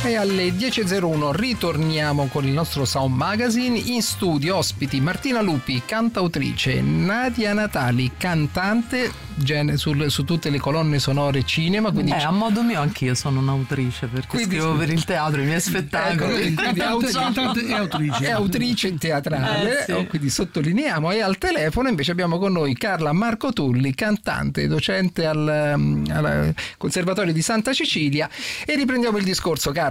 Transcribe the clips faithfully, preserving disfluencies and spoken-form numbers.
E alle dieci e zero uno ritorniamo con il nostro Sound Magazine. In studio ospiti Martina Lupi, cantautrice, Nadia Natali, cantante gen- sul, su tutte le colonne sonore cinema. Quindi eh, a modo mio anch'io sono un'autrice, perché quindi scrivo per il teatro i miei spettacoli. Ecco, quindi cantante e autrice. È autrice teatrale, eh, sì. quindi sottolineiamo. E al telefono invece abbiamo con noi Carla Marco Tulli, cantante, docente al, al Conservatorio di Santa Cecilia. E riprendiamo il discorso, Carla.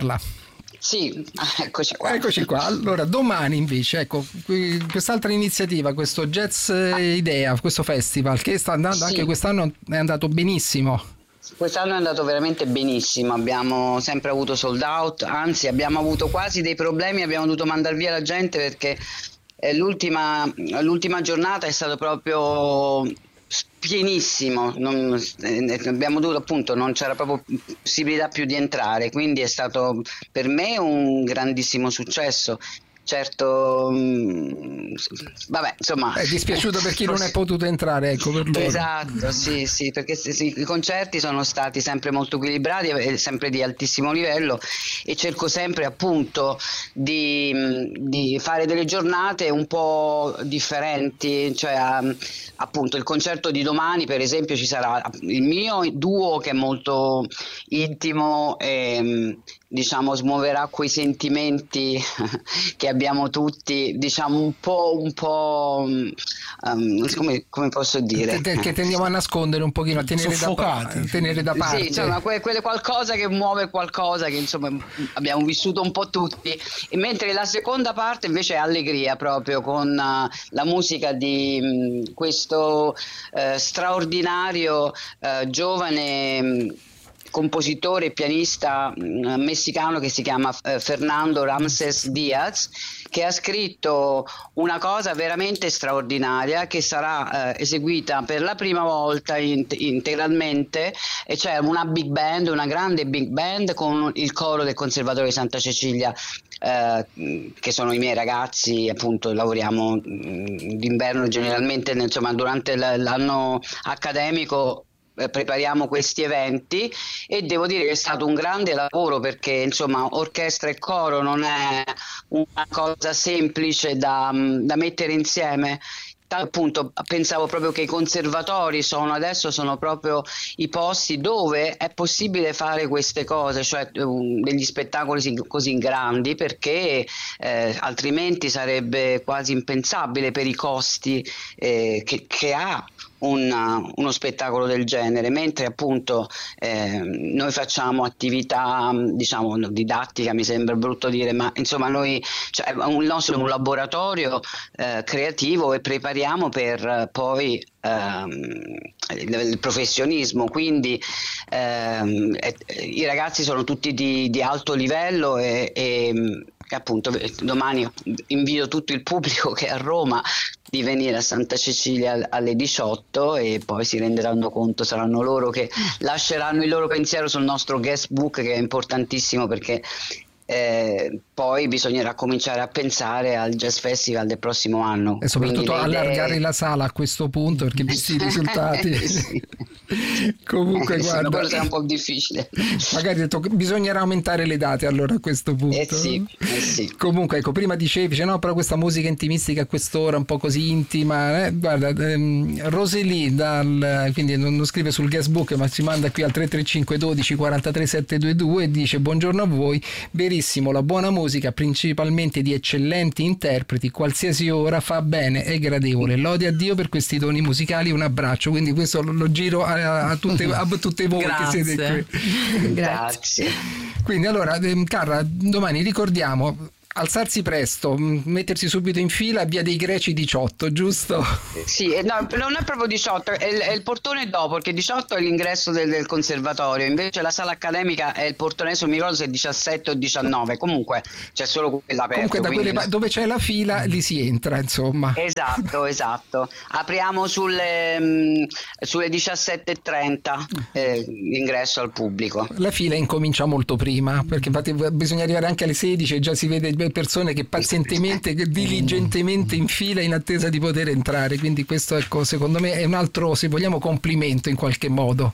Sì, eccoci qua. Eccoci qua. Allora, domani invece, ecco, quest'altra iniziativa, questo Jazz Idea, questo festival che sta andando, sì. Anche quest'anno è andato benissimo. Quest'anno è andato veramente benissimo, abbiamo sempre avuto sold out, anzi abbiamo avuto quasi dei problemi, abbiamo dovuto mandare via la gente perché l'ultima, l'ultima giornata è stato proprio pienissimo, non, eh, abbiamo dovuto, appunto, non c'era proprio possibilità più di entrare, quindi è stato per me un grandissimo successo. Certo, mh, vabbè, insomma, è dispiaciuto per chi non è potuto entrare, ecco, per loro. Esatto, sì, sì, perché sì, i concerti sono stati sempre molto equilibrati e sempre di altissimo livello, e cerco sempre appunto di, di fare delle giornate un po' differenti, cioè appunto il concerto di domani per esempio ci sarà il mio duo che è molto intimo e diciamo smuoverà quei sentimenti che abbiamo tutti, diciamo un po' un po' um, come, come posso dire, che tendiamo a nascondere un pochino, a tenere da, tenere da parte, sì, insomma, que- quelle qualcosa che muove qualcosa che insomma abbiamo vissuto un po' tutti, e mentre la seconda parte invece è allegria, proprio con uh, la musica di um, questo uh, straordinario uh, giovane um, compositore e pianista mh, messicano che si chiama eh, Fernando Ramses Diaz, che ha scritto una cosa veramente straordinaria che sarà eh, eseguita per la prima volta in- integralmente, e cioè una big band, una grande big band con il coro del Conservatorio di Santa Cecilia, eh, che sono i miei ragazzi, appunto lavoriamo mh, d'inverno generalmente, insomma durante l- l'anno accademico prepariamo questi eventi, e devo dire che è stato un grande lavoro perché insomma orchestra e coro non è una cosa semplice da, da mettere insieme. Appunto pensavo proprio che i conservatori sono adesso sono proprio i posti dove è possibile fare queste cose, cioè um, degli spettacoli così grandi, perché eh, altrimenti sarebbe quasi impensabile per i costi eh, che, che ha Un, uno spettacolo del genere, mentre appunto eh, noi facciamo attività diciamo didattica, mi sembra brutto dire, ma insomma noi, cioè, il nostro è un laboratorio eh, creativo, e prepariamo per poi ehm, il, il professionismo, quindi ehm, eh, i ragazzi sono tutti di, di alto livello, e, e appunto domani invito tutto il pubblico che è a Roma di venire a Santa Cecilia alle diciotto, e poi si renderanno conto, saranno loro che lasceranno il loro pensiero sul nostro guest book, che è importantissimo, perché eh, poi bisognerà cominciare a pensare al Jazz Festival del prossimo anno, e soprattutto allargare idee... la sala a questo punto, perché visti i risultati sì. Comunque eh, guarda, quello sarà un po' difficile, magari detto, bisognerà aumentare le date allora a questo punto. eh sì, eh sì. Comunque ecco, prima dicevi, dice, no, però questa musica intimistica a quest'ora un po' così intima, eh? Guarda, ehm, Rosely dal, quindi non, non scrive sul guestbook ma ci manda qui al tre tre cinque dodici quarantatré settecentoventidue e dice: buongiorno a voi, verissimo, la buona musica principalmente di eccellenti interpreti qualsiasi ora fa bene, è gradevole, lode a Dio per questi toni musicali, un abbraccio. Quindi questo lo, lo giro a, a, tutte, a tutte voi che siete qui. Grazie. Quindi allora Carla, domani ricordiamo alzarsi presto, mettersi subito in fila, via dei Greci diciotto, giusto? Sì, no, non è proprio diciotto, è il, è il portone dopo, perché diciotto è l'ingresso del, del conservatorio, invece la sala accademica è il portone, adesso mi ricordo se è diciassette o diciannove, comunque c'è solo quella aperta. Comunque da quelle quindi... dove c'è la fila lì si entra, insomma. Esatto, esatto. Apriamo sulle, mh, sulle diciassette e trenta eh, l'ingresso al pubblico. La fila incomincia molto prima, perché infatti bisogna arrivare anche alle sedici e già si vede persone che pazientemente, diligentemente in fila in attesa di poter entrare, quindi questo, ecco, secondo me è un altro, se vogliamo, complimento in qualche modo.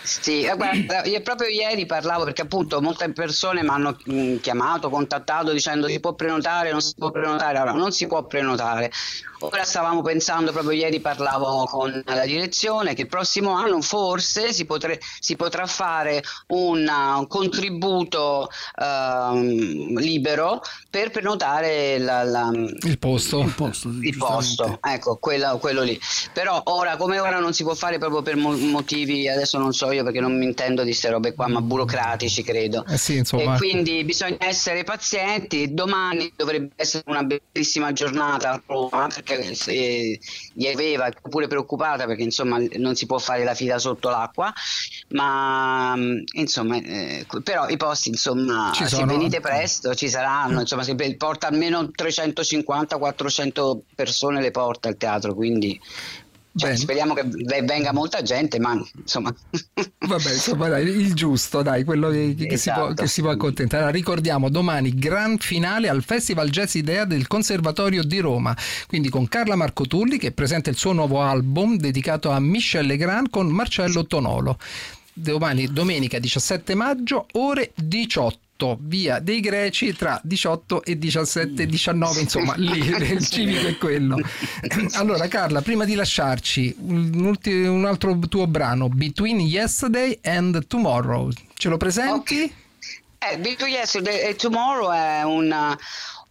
Sì, guarda, io proprio ieri parlavo perché appunto molte persone mi hanno chiamato, contattato dicendo si può prenotare, non si può prenotare, allora non si può prenotare. Ora stavamo pensando, proprio ieri parlavo con la direzione, che il prossimo anno forse si, potre, si potrà fare un, un contributo uh, libero per prenotare la, la, il posto. Il posto, il posto, ecco, quello, quello lì. Però ora come ora non si può fare proprio per mo- motivi, adesso non so io perché non mi intendo di queste robe qua, ma burocratici credo. Eh sì, insomma. E quindi bisogna essere pazienti. Domani dovrebbe essere una bellissima giornata a Roma, perché eh, gli aveva pure preoccupata perché insomma non si può fare la fila sotto l'acqua, ma insomma eh, però i posti insomma ci se sono. venite presto ci saranno, insomma se porta almeno trecentocinquanta quattrocento persone le porta il teatro, quindi cioè, speriamo che venga molta gente, ma insomma vabbè, insomma dai, il giusto, dai, quello che, che, esatto. si può, che si può accontentare. Allora, ricordiamo domani gran finale al Festival Jazz Idea del Conservatorio di Roma, quindi con Carla Marcotulli che presenta il suo nuovo album dedicato a Michel Legrand con Marcello Tonolo. Domani, domenica diciassette maggio, ore diciotto, via dei Greci, tra diciotto e diciassette diciannove, insomma lì il civico è quello. Allora Carla, prima di lasciarci un, ultimo, un altro tuo brano, Between Yesterday and Tomorrow, ce lo presenti? Okay. Eh, Between Yesterday and Tomorrow è un,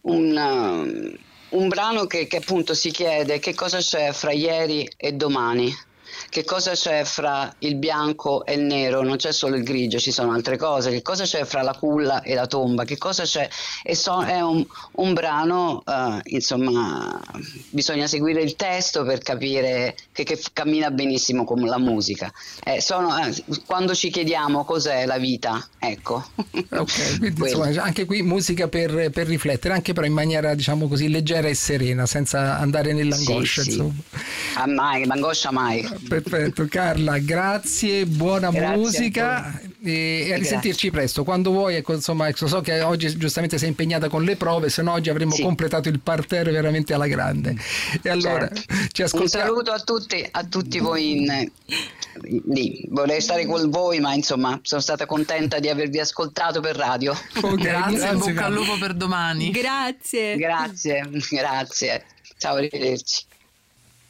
un, un brano che, che appunto si chiede che cosa c'è fra ieri e domani. Che cosa c'è fra il bianco e il nero? Non c'è solo il grigio, ci sono altre cose. Che cosa c'è fra la culla e la tomba? Che cosa c'è? E so, è un, un brano, uh, insomma, bisogna seguire il testo per capire che, che cammina benissimo con la musica. Eh, sono, eh, quando ci chiediamo cos'è la vita, ecco. Ok, quindi insomma, anche qui musica per, per riflettere, anche però in maniera diciamo così leggera e serena, senza andare nell'angoscia. Sì, insomma. Sì. Ah, mai, l'angoscia mai. Perfetto, Carla, grazie, buona grazie musica e, e a risentirci presto quando vuoi. Ecco, insomma, ecco, so che oggi giustamente sei impegnata con le prove, se no oggi avremmo sì. completato il parterre veramente alla grande. E allora certo. ci ascoltiamo. Un saluto a tutti, a tutti voi in, lì. Vorrei stare con voi, ma insomma sono stata contenta di avervi ascoltato per radio. Okay, grazie, grazie, bocca al lupo per domani. Grazie. Grazie, grazie. Ciao, arrivederci.